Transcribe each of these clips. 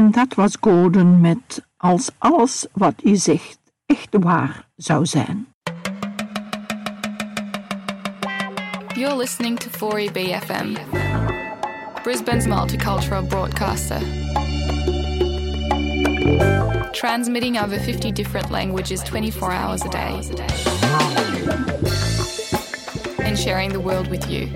En dat was Gordon met Als alles wat je zegt echt waar zou zijn. You're listening to 4EB-FM, Brisbane's multicultural broadcaster. Transmitting over 50 different languages 24 hours a day. And sharing the world with you.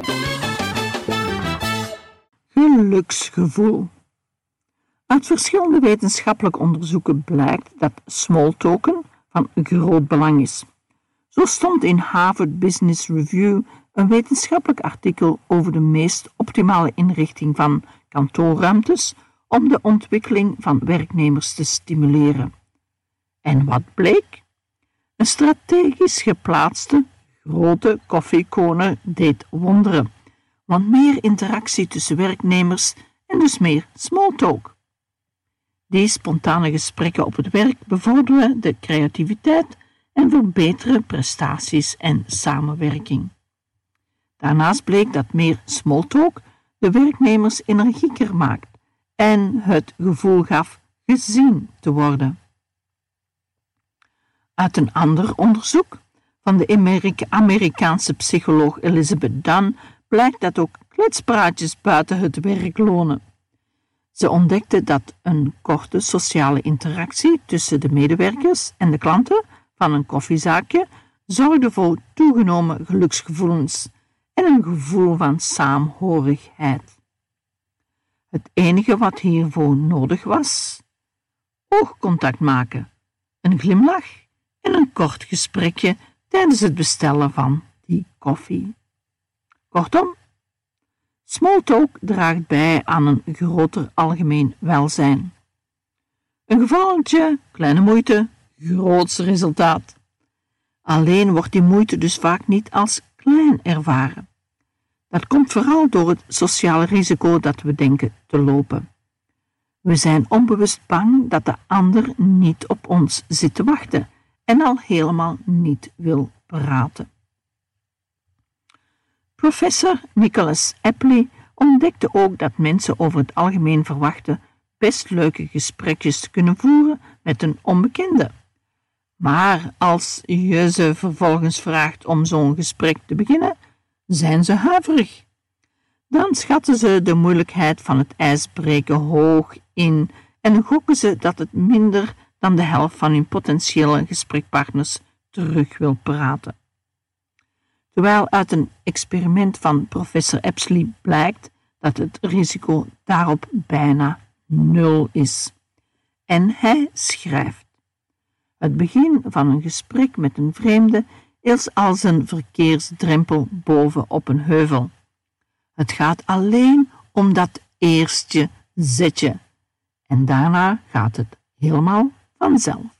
Geluksgevoel. Uit verschillende wetenschappelijke onderzoeken blijkt dat smalltalken van groot belang is. Zo stond in Harvard Business Review een wetenschappelijk artikel over de meest optimale inrichting van kantoorruimtes om de ontwikkeling van werknemers te stimuleren. En wat bleek? Een strategisch geplaatste grote koffiekoner deed wonderen, want meer interactie tussen werknemers en dus meer smalltalk. Die spontane gesprekken op het werk bevorderen de creativiteit en verbeteren prestaties en samenwerking. Daarnaast bleek dat meer smalltalk de werknemers energieker maakt en het gevoel gaf gezien te worden. Uit een ander onderzoek van de Amerikaanse psycholoog Elizabeth Dunn blijkt dat ook kletspraatjes buiten het werk lonen. Ze ontdekte dat een korte sociale interactie tussen de medewerkers en de klanten van een koffiezaakje zorgde voor toegenomen geluksgevoelens en een gevoel van saamhorigheid. Het enige wat hiervoor nodig was: oogcontact maken, een glimlach en een kort gesprekje tijdens het bestellen van die koffie. Kortom, smalltalk draagt bij aan een groter algemeen welzijn. Een gevalletje, kleine moeite, groots resultaat. Alleen wordt die moeite dus vaak niet als klein ervaren. Dat komt vooral door het sociale risico dat we denken te lopen. We zijn onbewust bang dat de ander niet op ons zit te wachten en al helemaal niet wil praten. Professor Nicholas Epley ontdekte ook dat mensen over het algemeen verwachten best leuke gesprekjes te kunnen voeren met een onbekende. Maar als je ze vervolgens vraagt om zo'n gesprek te beginnen, zijn ze huiverig. Dan schatten ze de moeilijkheid van het ijsbreken hoog in en gokken ze dat het minder dan de helft van hun potentiële gesprekpartners terug wil praten. Terwijl uit een experiment van professor Epsley blijkt dat het risico daarop bijna 0 is. En hij schrijft: het begin van een gesprek met een vreemde is als een verkeersdrempel boven op een heuvel. Het gaat alleen om dat eerste zetje en daarna gaat het helemaal vanzelf.